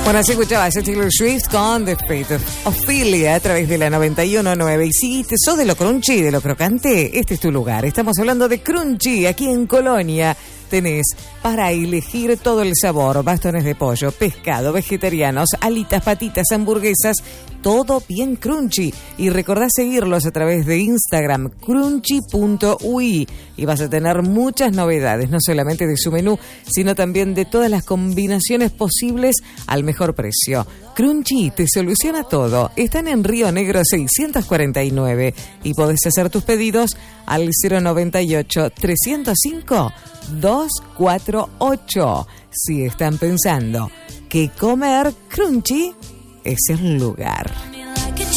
Bueno, así escuchabas a Taylor Swift con The Fate of Ophelia a través de la 91.9. Y si te sos de lo crunchy, de lo crocante, este es tu lugar. Estamos hablando de Crunchy, aquí en Colonia. Tenés para elegir todo el sabor, bastones de pollo, pescado, vegetarianos, alitas, patitas, hamburguesas, todo bien crunchy. Y recordá seguirlos a través de Instagram, crunchy.ui. Y vas a tener muchas novedades, no solamente de su menú, sino también de todas las combinaciones posibles al mejor precio. Crunchy te soluciona todo. Están en Río Negro 649 y podés hacer tus pedidos al 098-305-248. Si están pensando que comer, Crunchy es el lugar.